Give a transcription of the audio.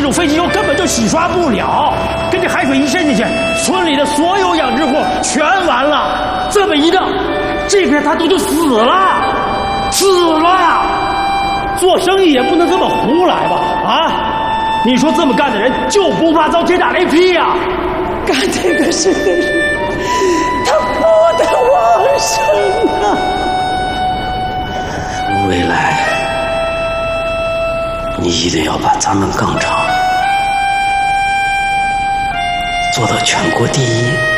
种废弃油根本就洗刷不了，跟这海水一渗进去，村里的所有养殖户全完了。这么一弄，这片滩都就死了，死了。做生意也不能这么胡来吧？啊，你说这么干的人就不怕遭天打雷劈呀？ 干这个事的人，他不得往生啊！ 未来，你一定要把咱们钢厂做到全国第一。